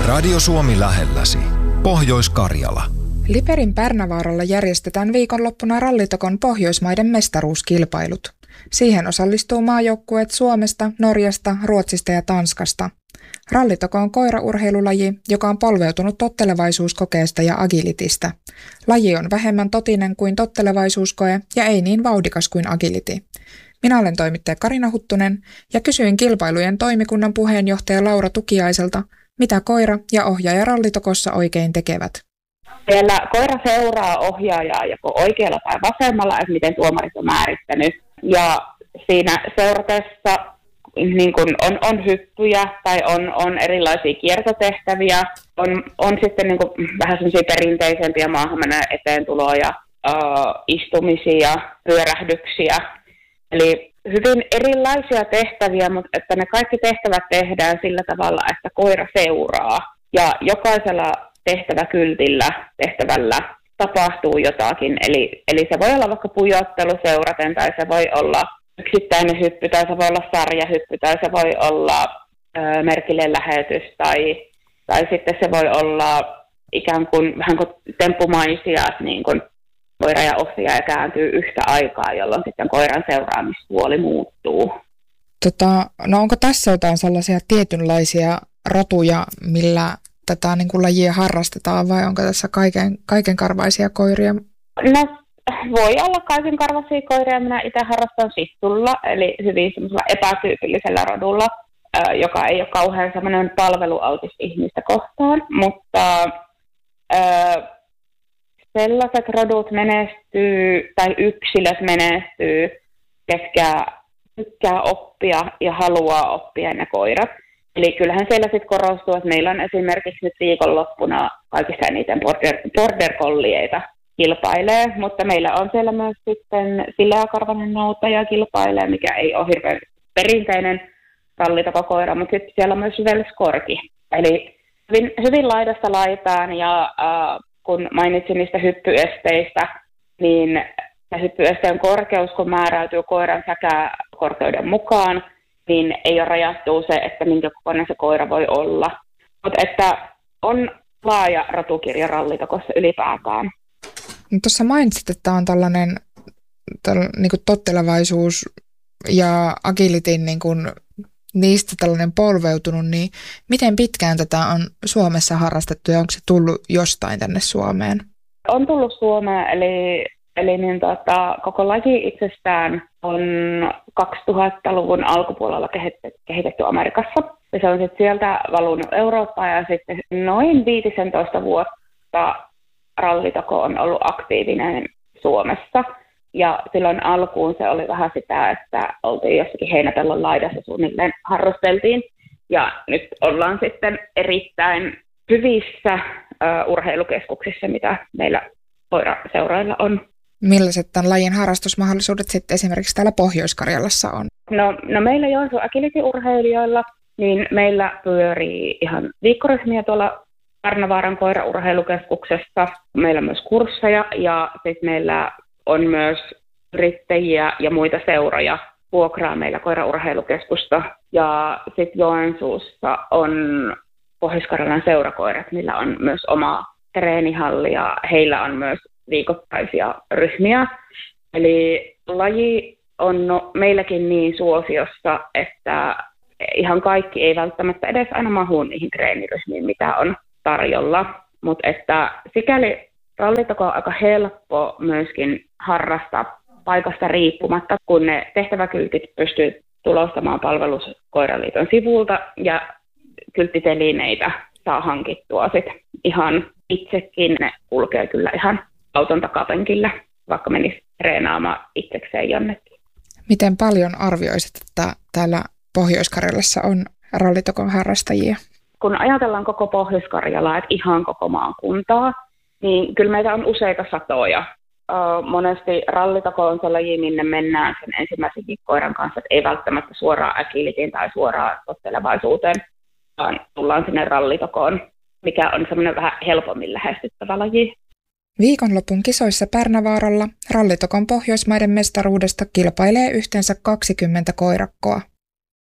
Radio Suomi lähelläsi. Pohjois-Karjala. Liperin Pärnävaaralla järjestetään viikonloppuna Rallitokon Pohjoismaiden mestaruuskilpailut. Siihen osallistuu maajoukkueet Suomesta, Norjasta, Ruotsista ja Tanskasta. Rallitoko on koiraurheilulaji, joka on polveutunut tottelevaisuuskokeesta ja agilitistä. Laji on vähemmän totinen kuin tottelevaisuuskoe ja ei niin vauhdikas kuin agility. Minä olen toimittaja Karina Huttunen ja kysyin kilpailujen toimikunnan puheenjohtaja Laura Tukiaiselta, mitä koira ja ohjaaja Rallitokossa oikein tekevät. Siellä koira seuraa ohjaajaa joko oikealla tai vasemmalla, että miten tuomarit on määrittänyt. Ja siinä seuratessa niin kun on hyppyjä tai on erilaisia kiertotehtäviä. On sitten niin kun vähän sellaisia perinteisempiä maahanmenoja eteentuloja, istumisia, pyörähdyksiä. Eli hyvin erilaisia tehtäviä, mutta että ne kaikki tehtävät tehdään sillä tavalla, että koira seuraa. Ja jokaisella tehtäväkyltillä, tehtävällä tapahtuu jotakin. Eli se voi olla vaikka pujottelu seuraten, tai se voi olla yksittäinen hyppy, tai se voi olla sarjahyppy, tai se voi olla merkille lähetys, tai sitten se voi olla ikään kuin vähän kuin temppumaisia, että niin kuin koira ja ohjaaja kääntyy yhtä aikaa, jolloin sitten koiran seuraamispuoli muuttuu. No onko tässä jotain sellaisia tietynlaisia rotuja, millä tätä niin kuin lajia harrastetaan, vai onko tässä kaikenkarvaisia koiria? No voi olla kaikenkarvaisia koiria. Minä itse harrastan sittulla, eli hyvin semmoisella epätyypillisellä rodulla, joka ei ole kauhean semmoinen palvelualtis ihmistä kohtaan, mutta sellaiset rodut menestyy tai yksilöt menestyy, ketkä tykkää oppia ja haluaa oppia ne koirat. Eli kyllähän siellä sitten korostuu, että meillä on esimerkiksi nyt viikonloppuna kaikista eniten border collieita kilpailee, mutta meillä on siellä myös sitten sileäkarvainen noutaja kilpailee, mikä ei ole hirveän perinteinen rallitokokoira, mutta sitten siellä on myös Welskorki. Eli hyvin laidasta laitaan, ja kun mainitsin niistä hyppyesteistä, niin hyppyesteen korkeus, kun määräytyy koiran säkäkorkeuden mukaan, niin ei ole rajattu se, että minkä kokoinen se koira voi olla. Mutta että on laaja rotukirja rallitokossa ylipäätään. Tuossa mainitsit, että on tällainen niin kuin tottelevaisuus ja agilityn niin kuin niistä tällainen polveutunut, niin miten pitkään tätä on Suomessa harrastettu ja onko se tullut jostain tänne Suomeen? On tullut Suomeen, eli niin koko laji itsestään on 2000-luvun alkupuolella kehitetty Amerikassa. Ja se on sitten sieltä valunut Eurooppaan, ja sitten noin 15 vuotta rallitoko on ollut aktiivinen Suomessa. Ja silloin alkuun se oli vähän sitä, että oltiin jossakin heinäpellon laidassa suunnilleen harrasteltiin. Ja nyt ollaan sitten erittäin hyvissä urheilukeskuksissa, mitä meillä koiraseuroilla on. Millaiset tämän lajin harrastusmahdollisuudet sitten esimerkiksi täällä Pohjois-Karjalassa on? No meillä Joensuun agility-urheilijoilla, niin meillä pyörii ihan viikkoryhmiä tuolla Pärnävaaran koiraurheilukeskuksessa. Meillä on myös kursseja, ja sitten meillä on myös yrittäjiä ja muita seuroja vuokraa meillä koiraurheilukeskusta. Ja sitten Joensuussa on Pohjois-Karjalan seurakoirat, millä on myös oma treenihalli, ja heillä on myös viikoittaisia ryhmiä. Eli laji on meilläkin niin suosiossa, että ihan kaikki ei välttämättä edes aina mahu niihin treeniryhmiin, mitä on tarjolla. Mutta että sikäli rallitoko on aika helppo myöskin harrastaa paikasta riippumatta, kun ne tehtäväkyltit pystyy tulostamaan Palveluskoiraliiton sivulta, ja kylttitelineitä saa hankittua sitten ihan itsekin. Ne kulkee kyllä ihan auton takapenkillä, vaikka menisi treenaamaan itsekseen jonnekin. Miten paljon arvioisit, että täällä Pohjois-Karjalassa on rallitokon harrastajia? Kun ajatellaan koko Pohjois-Karjalaa, että ihan koko maakuntaa, niin kyllä meitä on useita satoja. Monesti rallitoko on se laji, minne mennään sen ensimmäisen koiran kanssa, että ei välttämättä suoraan agilitiin tai suoraan tottelevaisuuteen, vaan tullaan sinne rallitokoon, mikä on semmoinen vähän helpommin lähestyttävä laji. Viikonlopun kisoissa Pärnävaaralla Rallitokon Pohjoismaiden mestaruudesta kilpailee yhteensä 20 koirakkoa.